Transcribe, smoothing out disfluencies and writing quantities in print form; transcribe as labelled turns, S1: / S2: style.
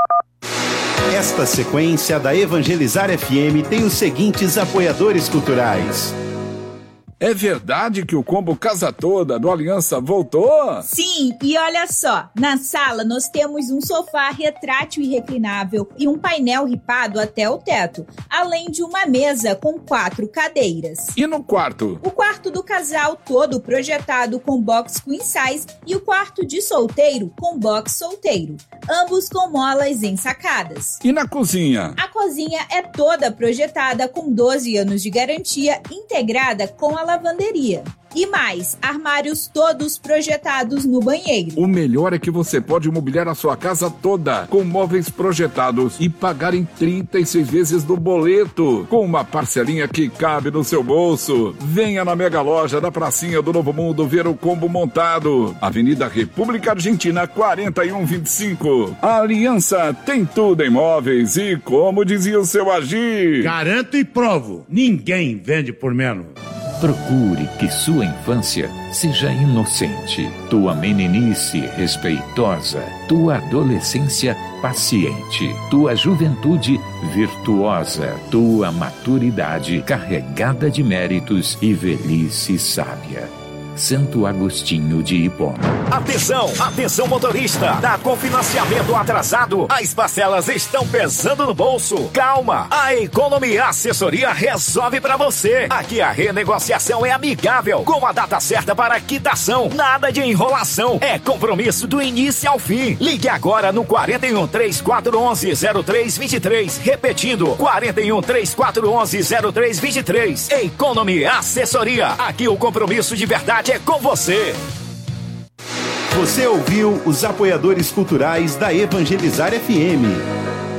S1: Esta sequência da Evangelizar FM tem os seguintes apoiadores culturais.
S2: É verdade que o combo Casa Toda do Aliança voltou?
S3: Sim, e olha só, na sala nós temos um sofá retrátil e reclinável e um painel ripado até o teto, além de uma mesa com 4 cadeiras.
S2: E no quarto?
S3: O quarto do casal todo projetado com box queen size e o quarto de solteiro com box solteiro, ambos com molas ensacadas.
S2: E na cozinha?
S3: A cozinha é toda projetada com 12 anos de garantia, integrada com a lavanderia. E mais, armários todos projetados no banheiro.
S2: O melhor é que você pode mobiliar a sua casa toda com móveis projetados e pagar em 36 vezes do boleto, com uma parcelinha que cabe no seu bolso. Venha na mega loja da Pracinha do Novo Mundo ver o combo montado. Avenida República Argentina 4125. A Aliança tem tudo em móveis e, como dizia o seu Agir,
S4: garanto e provo, ninguém vende por menos.
S5: Procure que sua infância seja inocente, tua meninice respeitosa, tua adolescência paciente, tua juventude virtuosa, tua maturidade carregada de méritos e velhice sábia. Santo Agostinho de Hipó.
S6: Atenção, atenção motorista, tá com financiamento atrasado? As parcelas estão pesando no bolso. Calma, a Economy Assessoria resolve pra você. Aqui a renegociação é amigável, com a data certa para quitação. Nada de enrolação, é compromisso do início ao fim. Ligue agora no 41 3411 0323, repetindo 41 3411 0323. Economy Assessoria, aqui o compromisso de verdade é com você.
S1: Você ouviu os apoiadores culturais da Evangelizar FM.